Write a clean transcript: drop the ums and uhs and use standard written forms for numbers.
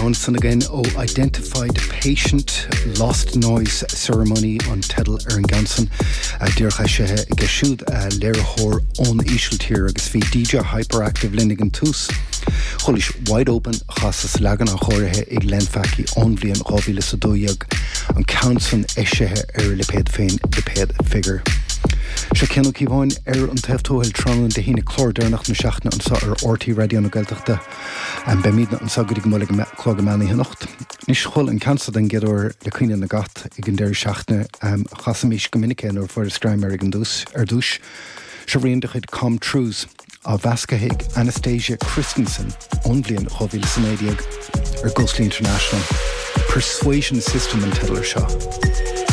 Johnson again. Identified patient lost noise ceremony on Tedal Ganson. Dircha she geshoed Lerahor on Isheltier agus fi DJ hyperactive Linnigan Tus. Holish wide open chasas lagan a chorehe ig lenfaki only an Rovile Sadoyag and Counson Eshehe Liped Fein Liped figure. Se ken ook hierin an teftohel tron de hine chlor nach na schachne an sa RT radio no geldigte en bij midden an sagudig molig klogemani henocht. Nis schol en kansa den gedor de queen na gat igen der schachne chasamish communicator for the strimer igen dus douche. Se reindig come trues a Vaskahig Anastasia Christensen onblian Roville Sanadiag Ghostly International Persuasion System and Tedler Shaw.